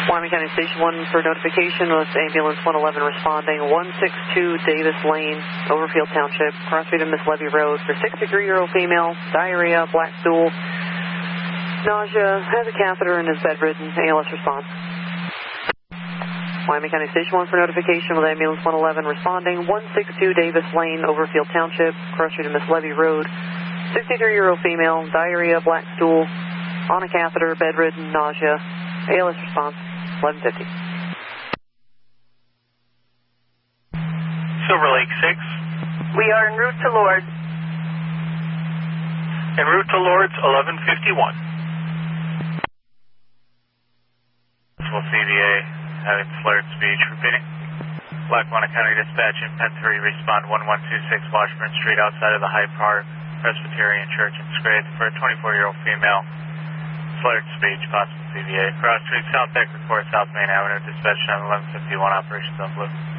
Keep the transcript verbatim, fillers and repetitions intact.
Wyoming County Station one for notification with ambulance one eleven responding, one six two Davis Lane, Overfield Township, crossfeed of Miss Levy Road for sixty-three-year-old female, diarrhea, black stool, nausea, has a catheter and is bedridden. A L S response. Wyoming County Station one for notification with ambulance one eleven responding, one six two Davis Lane, Overfield Township, crossfeed of Miss Levy Road, sixty-three-year-old female, diarrhea, black stool, on a catheter, bedridden, nausea. A L S response, eleven fifty. Silver Lake six. We are en route to Lourdes. En route to Lourdes, eleven fifty-one. C V A having slurred speech, repeating. Lackawanna County Dispatch in Pen three, respond one one two six Washburn Street outside of the Hyde Park Presbyterian Church in Scrape for a twenty-four-year-old female. Slurred speech, possible C V A. Cross Street, South Deck, report South Main Avenue, dispatch on eleven fifty-one, operations on blue.